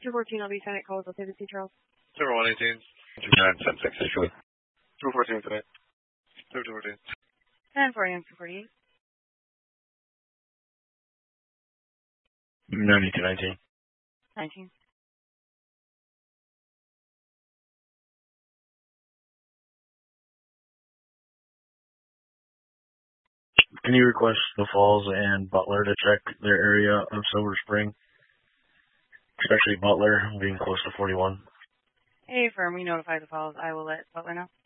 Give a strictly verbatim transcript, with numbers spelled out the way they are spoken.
two fourteen, I'll be Senate calls. I'll say the C. Charles. Zero one eighteen. two nine seven six issue. two fourteen today. two fourteen. ten forty and two forty-eight. ninety-two nineteen. nineteen. Can you request the Falls and Butler to check their area of Silver Spring? Especially Butler, being close to forty-one. Hey, firm, we notify the Falls. I will let Butler know.